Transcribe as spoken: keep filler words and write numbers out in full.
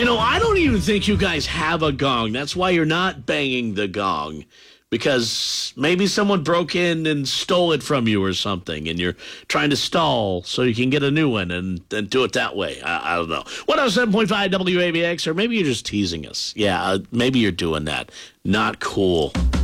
You know, I don't even think you guys have a gong. That's why you're not banging the gong. Because maybe someone broke in and stole it from you or something, and you're trying to stall so you can get a new one and, and do it that way. I, I don't know. one oh seven point five W A B X, or maybe you're just teasing us. Yeah, uh, maybe you're doing that. Not cool.